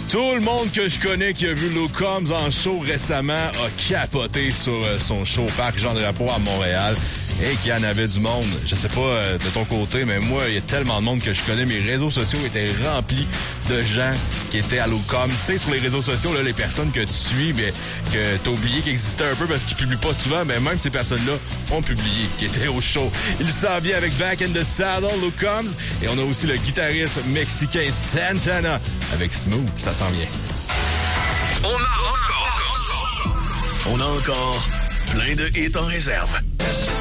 Tout le monde que je connais qui a vu Luke Combs en show récemment a capoté sur son show au Parc Jean-Drapeau à Montréal. Et qu'il y en avait du monde. Je sais pas de ton côté, mais moi, il y a tellement de monde que je connais. Mes réseaux sociaux étaient remplis de gens qui étaient à Luke Combs. Tu sais, sur les réseaux sociaux, là, les personnes que tu suis, mais que t'as oublié qu'ils existaient un peu parce qu'ils publient pas souvent, mais même ces personnes-là ont publié, qui étaient au show. Il s'en vient avec Back in the Saddle, Luke Combs. Et on a aussi le guitariste mexicain Santana avec Smooth. Ça s'en vient. On a encore plein de hits en réserve.